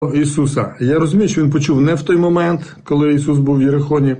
Ісуса. Я розумію, що він почув не в той момент, коли Ісус був в Єрихоні.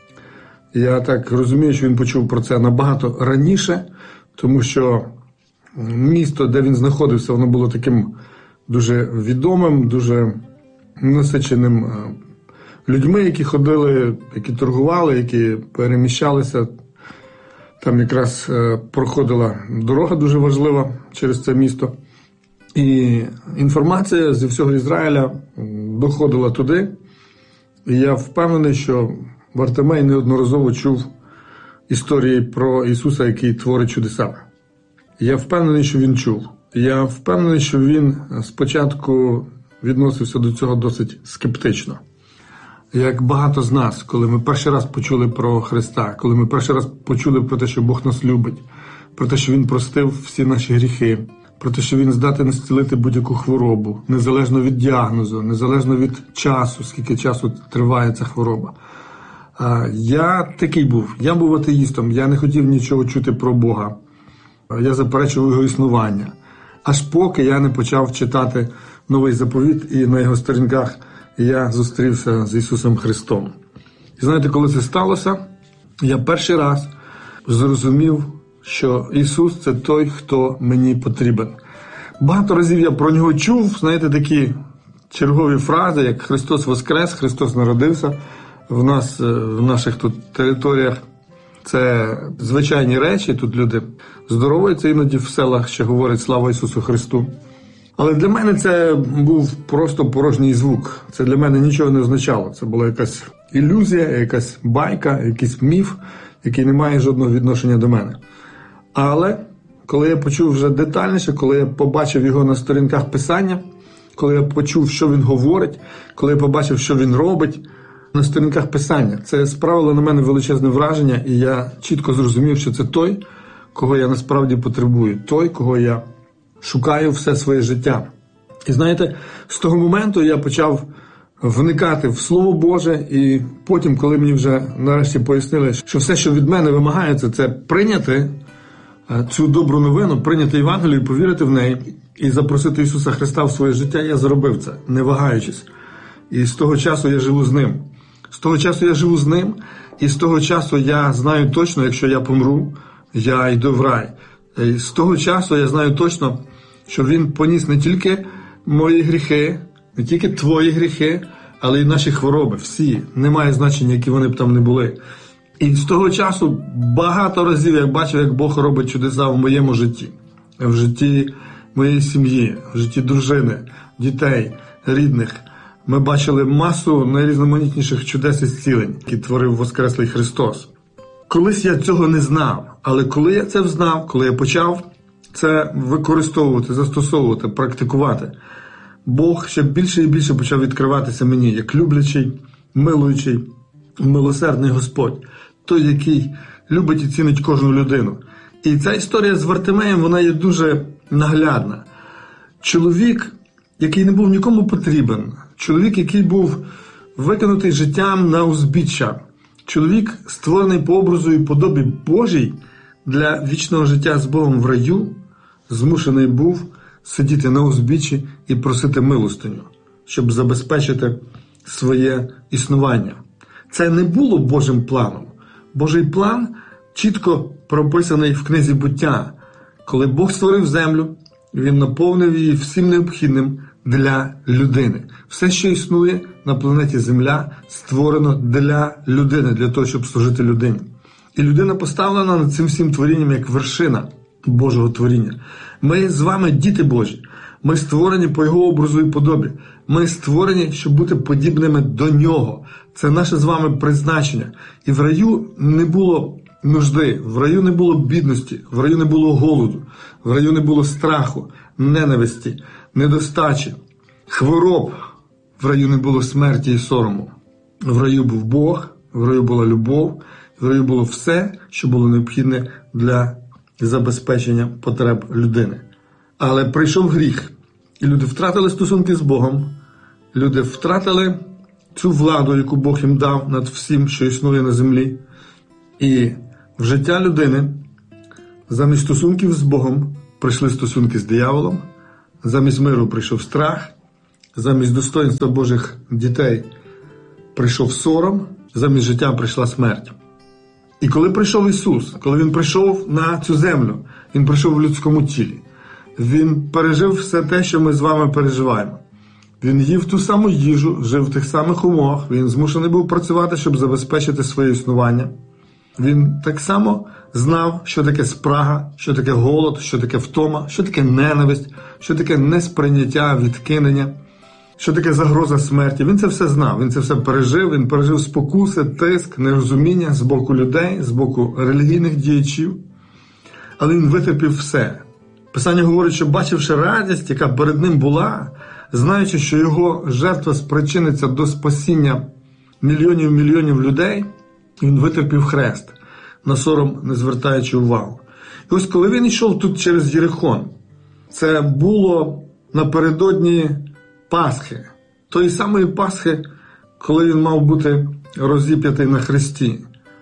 Я так розумію, що він почув про це набагато раніше, тому що місто, де він знаходився, воно було таким дуже відомим, дуже насиченим людьми, які ходили, які торгували, які переміщалися. Там якраз проходила дорога дуже важлива через це місто. І інформація зі всього Ізраїля доходила туди. І я впевнений, що Вартимей неодноразово чув історії про Ісуса, який творить чудеса. Я впевнений, що він чув. Я впевнений, що він спочатку відносився до цього досить скептично. Як багато з нас, коли ми перший раз почули про Христа, коли ми перший раз почули про те, що Бог нас любить, про те, що Він простив всі наші гріхи, про те, що Він здатен зцілити будь-яку хворобу, незалежно від діагнозу, незалежно від часу, скільки часу триває ця хвороба. Я такий був. Я був атеїстом, я не хотів нічого чути про Бога. Я заперечував його існування. Аж поки я не почав читати Новий Заповіт, і на його сторінках я зустрівся з Ісусом Христом. І знаєте, коли це сталося, я перший раз зрозумів, що Ісус – це той, хто мені потрібен. Багато разів я про нього чув, знаєте, такі чергові фрази, як «Христос воскрес», «Христос народився». В нас, в наших тут територіях, це звичайні речі, тут люди здоровуються, іноді в селах ще говорять «Слава Ісусу Христу». Але для мене це був просто порожній звук. Це для мене нічого не означало. Це була якась ілюзія, якась байка, якийсь міф, який не має жодного відношення до мене. Але коли я почув вже детальніше, коли я побачив його на сторінках Писання, коли я почув, що він говорить, коли я побачив, що він робить на сторінках Писання, це справило на мене величезне враження, і я чітко зрозумів, що це той, кого я насправді потребую, той, кого я шукаю все своє життя. І знаєте, з того моменту я почав вникати в Слово Боже, і потім, коли мені вже нарешті пояснили, що все, що від мене вимагається, це прийняти цю добру новину, прийняти Євангелію, повірити в неї і запросити Ісуса Христа в своє життя, я зробив це, не вагаючись. І з того часу я живу з Ним. З того часу я живу з Ним, і з того часу я знаю точно, якщо я помру, я йду в рай. І з того часу я знаю точно, що Він поніс не тільки мої гріхи, не тільки твої гріхи, але й наші хвороби, всі. Немає значення, які вони б там не були. І з того часу багато разів я бачив, як Бог робить чудеса в моєму житті, в житті моєї сім'ї, в житті дружини, дітей, рідних. Ми бачили масу найрізноманітніших чудес і зцілень, які творив Воскреслий Христос. Колись я цього не знав, але коли я це взнав, коли я почав це використовувати, застосовувати, практикувати, Бог ще більше і більше почав відкриватися мені, як люблячий, милуючий, милосердний Господь, той, який любить і цінить кожну людину. І ця історія з Вартимеєм, вона є дуже наглядна. Чоловік, який не був нікому потрібен, чоловік, який був викинутий життям на узбіччя, чоловік, створений по образу і подобі Божій для вічного життя з Богом в раю, змушений був сидіти на узбіччі і просити милостиню, щоб забезпечити своє існування. Це не було Божим планом. Божий план чітко прописаний в книзі «Буття». Коли Бог створив землю, Він наповнив її всім необхідним для людини. Все, що існує на планеті Земля, створено для людини, для того, щоб служити людині. І людина поставлена над цим всім творінням як вершина Божого творіння. Ми з вами діти Божі. Ми створені по Його образу і подобі. Ми створені, щоб бути подібними до Нього. Це наше з вами призначення. І в раю не було нужди, в раю не було бідності, в раю не було голоду, в раю не було страху, ненависті, недостачі, хвороб, в раю не було смерті і сорому. В раю був Бог, в раю була любов, в раю було все, що було необхідне для забезпечення потреб людини. Але прийшов гріх, і люди втратили стосунки з Богом, люди втратили цю владу, яку Бог їм дав над всім, що існує на землі. І в життя людини замість стосунків з Богом прийшли стосунки з дияволом, замість миру прийшов страх, замість достоинства Божих дітей прийшов сором, замість життя прийшла смерть. І коли прийшов Ісус, коли Він прийшов на цю землю, Він прийшов в людському тілі. Він пережив все те, що ми з вами переживаємо. Він їв ту саму їжу, жив в тих самих умовах, він змушений був працювати, щоб забезпечити своє існування. Він так само знав, що таке спрага, що таке голод, що таке втома, що таке ненависть, що таке несприйняття, відкинення, що таке загроза смерті. Він це все знав, він це все пережив, він пережив спокуси, тиск, нерозуміння з боку людей, з боку релігійних діячів. Але він витерпів все. Писання говорить, що бачивши радість, яка перед ним була, знаючи, що його жертва спричиниться до спасіння мільйонів людей, він витерпів хрест, на сором не звертаючи увагу. І ось коли він йшов тут через Єрихон, це було напередодні Пасхи, тої самої Пасхи, коли він мав бути розіп'ятий на хресті.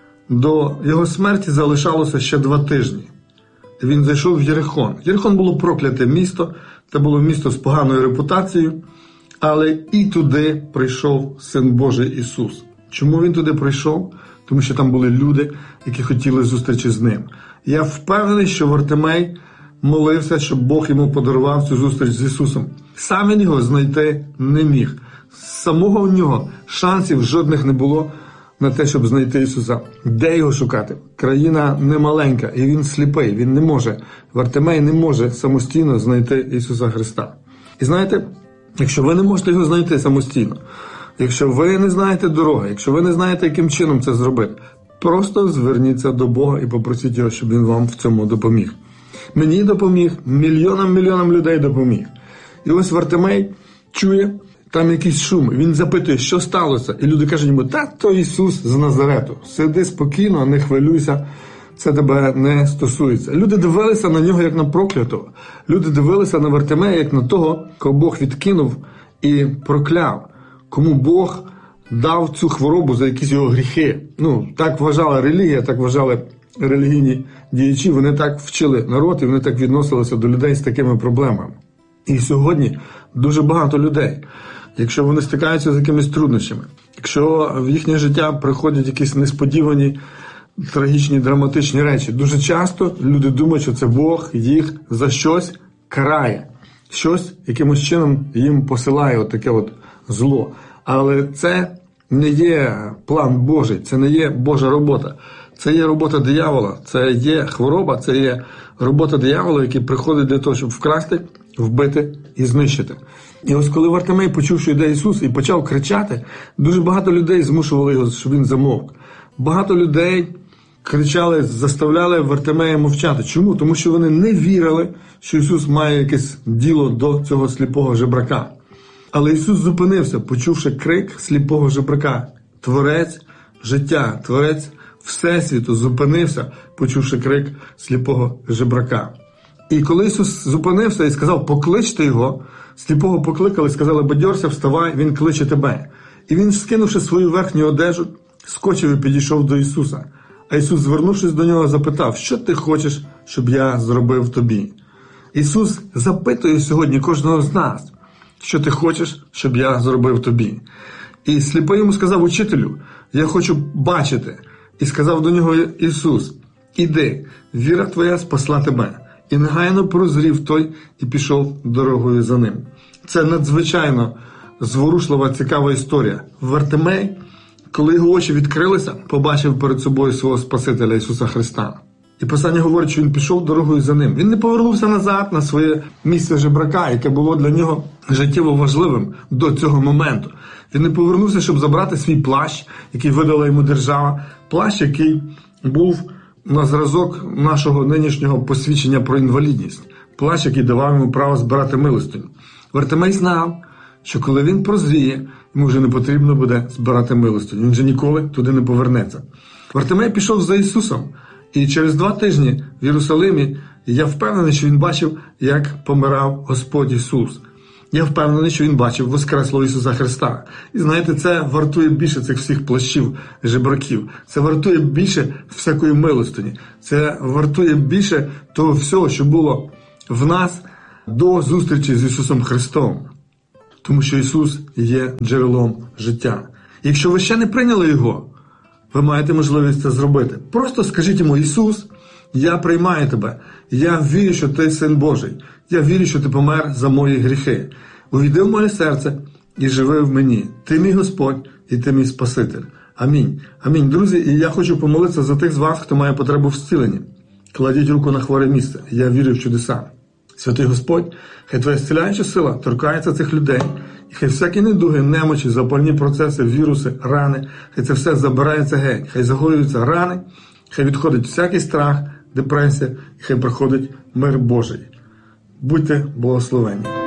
До його смерті залишалося ще 2 тижні. Він зайшов в Єрихон. Єрихон було прокляте місто, це було місто з поганою репутацією, але і туди прийшов Син Божий Ісус. Чому він туди прийшов? Тому що там були люди, які хотіли зустрічі з ним. Я впевнений, що Вартимей молився, щоб Бог йому подарував цю зустріч з Ісусом. Сам він його знайти не міг. Самого в нього шансів жодних не було на те, щоб знайти Ісуса. Де його шукати? Країна не маленька, і він сліпий, він не може. Вартимей не може самостійно знайти Ісуса Христа. І знаєте, якщо ви не можете його знайти самостійно, якщо ви не знаєте дороги, якщо ви не знаєте, яким чином це зробити, просто зверніться до Бога і попросіть його, щоб він вам в цьому допоміг. Мені допоміг, мільйонам людей допоміг. І ось Вартимей чує, там якийсь шум, він запитує, що сталося. І люди кажуть йому, та то Ісус з Назарету, сиди спокійно, не хвилюйся, це тебе не стосується. Люди дивилися на нього, як на проклятого. Люди дивилися на Вартимея, як на того, кого Бог відкинув і прокляв. Кому Бог дав цю хворобу за якісь його гріхи. Так вважала релігія, так вважали релігійні діячі, вони так вчили народ, і вони так відносилися до людей з такими проблемами. І сьогодні дуже багато людей, якщо вони стикаються з якимись труднощами, якщо в їхнє життя приходять якісь несподівані, трагічні, драматичні речі, дуже часто люди думають, що це Бог їх за щось карає, щось якимось чином їм посилає таке зло. Але це не є план Божий, це не є Божа робота. Це є робота диявола, це є хвороба, це є робота диявола, який приходить для того, щоб вкрасти, вбити і знищити. І ось коли Вартимей почув, що йде Ісус, і почав кричати, дуже багато людей змушували його, щоб він замовк. Багато людей кричали, заставляли Вартимея мовчати. Чому? Тому що вони не вірили, що Ісус має якесь діло до цього сліпого жебрака. Але Ісус зупинився, почувши крик сліпого жебрака. Творець життя, Творець Всесвіту зупинився, почувши крик сліпого жебрака. І коли Ісус зупинився і сказав, покличте його, сліпого покликали, сказали, бадьорся, вставай, він кличе тебе. І він, скинувши свою верхню одежу, скочив і підійшов до Ісуса. А Ісус, звернувшись до нього, запитав, що ти хочеш, щоб я зробив тобі? Ісус запитує сьогодні кожного з нас, що ти хочеш, щоб я зробив тобі? І сліпий йому сказав, учителю, я хочу бачити. І сказав до нього Ісус, іди, віра твоя спасла тебе. І негайно прозрів той і пішов дорогою за ним. Це надзвичайно зворушлива, цікава історія. Вартимей, коли його очі відкрилися, побачив перед собою свого Спасителя Ісуса Христа. І Писання говорить, що він пішов дорогою за ним. Він не повернувся назад на своє місце жебрака, яке було для нього життєво важливим до цього моменту. Він не повернувся, щоб забрати свій плащ, який видала йому держава. Плащ, який був на зразок нашого нинішнього посвідчення про інвалідність. Плащ, який давав йому право збирати милостиню. Вартимей знав, що коли він прозріє, йому вже не потрібно буде збирати милостиню. Він вже ніколи туди не повернеться. Вартимей пішов за Ісусом. І через 2 тижні в Єрусалимі я впевнений, що він бачив, як помирав Господь Ісус. Я впевнений, що він бачив воскреслого Ісуса Христа. І знаєте, це вартує більше цих всіх плащів жебраків. Це вартує більше всякої милостині. Це вартує більше того всього, що було в нас до зустрічі з Ісусом Христом. Тому що Ісус є джерелом життя. Якщо ви ще не прийняли Його, ви маєте можливість це зробити. Просто скажіть йому: Ісус, я приймаю тебе. Я вірю, що ти Син Божий. Я вірю, що ти помер за мої гріхи. Увійди в моє серце і живи в мені. Ти мій Господь і ти мій Спаситель. Амінь. Амінь. Друзі, і я хочу помолитися за тих з вас, хто має потребу в зціленні. Кладіть руку на хворе місце. Я вірю в чудеса. Святий Господь, хай твоя зціляюча сила торкається цих людей, і хай всякі недуги, немочі, запальні процеси, віруси, рани, хай це все забирається геть, хай загоюються рани, хай відходить всякий страх, депресія, і хай приходить мир Божий. Будьте благословені.